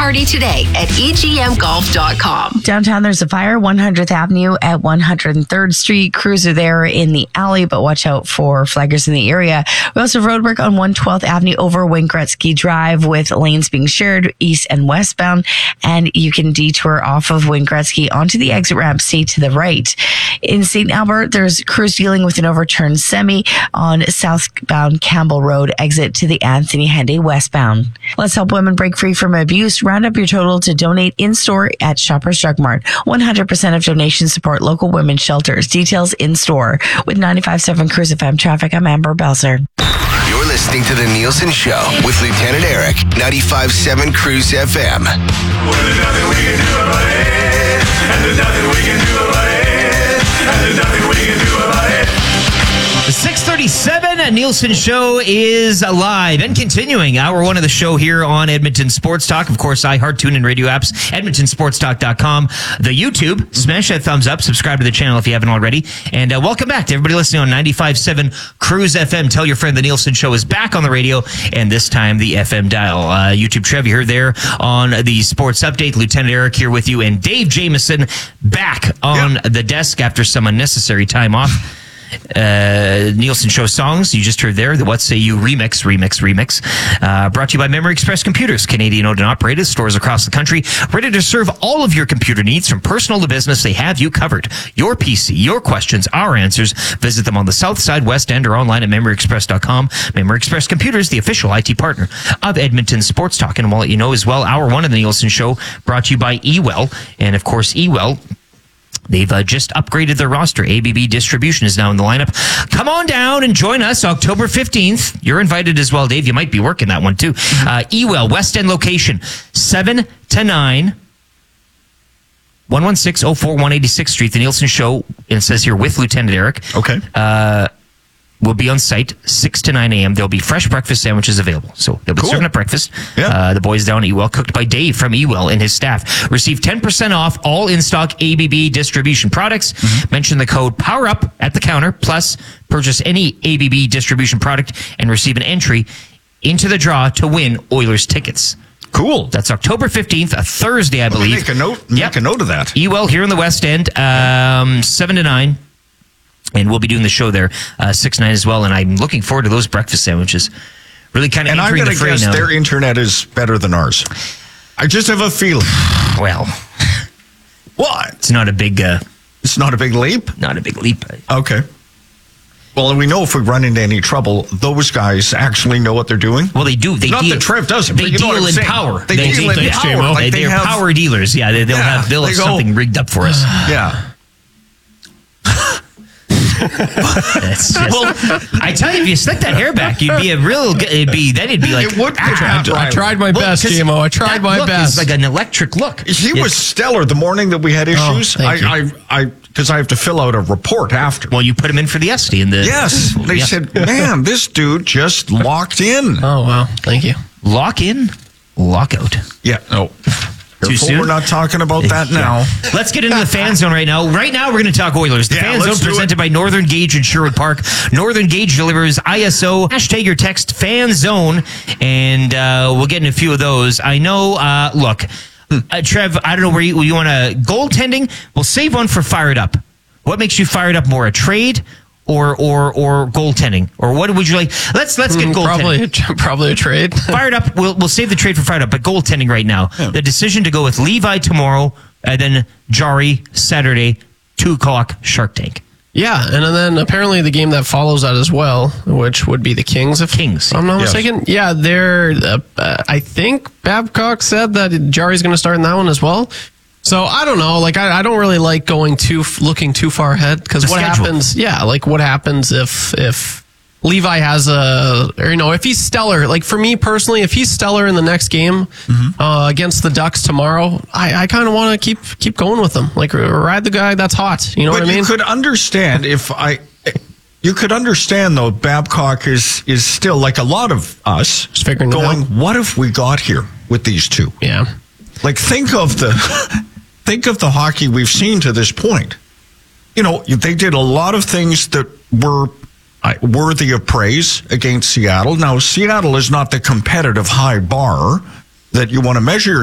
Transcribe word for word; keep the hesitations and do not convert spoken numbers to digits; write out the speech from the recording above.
party today at e g m golf dot com. Downtown, there's a fire, one hundredth Avenue at one hundred third Street. Crews are there in the alley, but watch out for flaggers in the area. We also have road work on one twelfth Avenue over Wayne Gretzky Drive with lanes being shared east and westbound. And you can detour off of Wayne Gretzky onto the exit ramp, stay to the right. In Saint Albert, there's crews dealing with an overturned semi on southbound Campbell Road, exit to the Anthony Henday westbound. Let's help women break free from abuse. Round up your total to donate in-store at Shoppers Drug Mart. one hundred percent of donations support local women's shelters. Details in-store. With ninety-five point seven Cruise F M traffic, I'm Amber Belzer. You're listening to The Nielsen Show with Lieutenant Eric, ninety-five point seven Cruise F M. Well, there's nothing we can do about it. And there's nothing we can do about it. And there's nothing we can do about it. The six thirty-seven Nielsen Show is live and continuing. Hour one of the show here on Edmonton Sports Talk. Of course, iHeart, TuneIn radio apps, edmonton sports talk dot com. The YouTube, smash that thumbs up, subscribe to the channel if you haven't already. And uh, welcome back to everybody listening on ninety-five point seven Cruise F M. Tell your friend the Nielsen Show is back on the radio, and this time the F M dial. Uh, YouTube Trev, you heard there on the Sports Update. Lieutenant Eric here with you, and Dave Jameson back on yeah. the desk after some unnecessary time off. Uh, Nielsen Show songs you just heard there, the What Say You remix, remix, remix. Uh, brought to you by Memory Express Computers, Canadian owned and operated, stores across the country, ready to serve all of your computer needs from personal to business. They have you covered. Your P C, your questions, our answers. Visit them on the South Side, West End, or online at memory express dot com. Memory Express Computers, the official I T partner of Edmonton Sports Talk. And we'll let you know as well, hour one of the Nielsen Show brought to you by eWell. And of course, eWell, they've uh, just upgraded their roster. A B B Distribution is now in the lineup. Come on down and join us October fifteenth. You're invited as well, Dave. You might be working that one too. Uh, eWell, West End location, seven to nine, one one six oh four one eighty-sixth Street. The Nielsen Show, it says here, with Lieutenant Eric. Okay. Uh, will be on site six to nine a.m. There'll be fresh breakfast sandwiches available. So they'll be cool. serving up breakfast. Yeah. Uh, the boys down at eWell, cooked by Dave from eWell and his staff. Receive ten percent off all in-stock A B B Distribution products. Mm-hmm. Mention the code POWERUP at the counter. Plus, purchase any A B B Distribution product and receive an entry into the draw to win Oilers tickets. Cool. That's October fifteenth, a Thursday, I believe. Make a note. Make yep. a note of that. eWell here in the West End, um, seven to nine. And we'll be doing the show there, uh, six to nine as well. And I'm looking forward to those breakfast sandwiches. Really kind of and entering I'm the fray guess now. Their internet is better than ours. I just have a feeling. Well, what? It's not a big. Uh, it's not a big leap. Not a big leap. Okay. Well, we know if we run into any trouble, those guys actually know what they're doing. Well, they do. They not deal, that Trev doesn't. They you know deal in saying. power. They, they deal they, in power. power. Like they, they they're have, power dealers. Yeah, they, they'll yeah, have, they'll they have go, something rigged up for us. Yeah. Just, well, I tell you, if you slick that hair back, you'd be a real. It'd be then it'd be like. It would. Ah, I, I tried my well, best, G M O. I tried my look best. It's like an electric look. He it's, was stellar the morning that we had issues. Oh, I, I, I, because I have to fill out a report after. Well, you put him in for the S T in the. Yes, they yeah. said, "Man, this dude just locked in." Oh wow, thank you. Lock in, lockout. Yeah. No. Careful, soon? we're not talking about that yeah. now. Let's get into the fan zone right now. Right now, we're going to talk Oilers. The yeah, fan zone presented by Northern Gauge in Sherwood Park. Northern Gauge delivers I S O. Hashtag your text fan zone, and uh, we'll get into a few of those. I know. Uh, look, uh, Trev, I don't know where you, you want to goaltending. We'll save one for fired up. What makes you fired up more, a trade? Or or or goaltending, or what would you like? Let's let's get goaltending. Probably probably a trade. Fired up. We'll we'll save the trade for fired up, but goaltending right now. Yeah. The decision to go with Levi tomorrow, and then Jari Saturday, two o'clock Shark Tank. Yeah, and then apparently the game that follows that as well, which would be the Kings. If Kings, I'm not yes. mistaken. Yeah, they're. Uh, uh, I think Babcock said that Jari's going to start in that one as well. So I don't know. Like I, I don't really like going too looking too far ahead because what schedule. happens? Yeah, like what happens if if Levi has a or you know if he's stellar? Like for me personally, if he's stellar in the next game mm-hmm. uh, against the Ducks tomorrow, I, I kind of want to keep keep going with him. Like ride the guy that's hot. You know but what I mean? You could understand if I. You could understand though. Babcock is is still like a lot of us Just figuring going. It out. What if we got here with these two? Yeah. Like think of the. Think of the hockey we've seen to this point. You know, they did a lot of things that were worthy of praise against Seattle. Now, Seattle is not the competitive high bar that you want to measure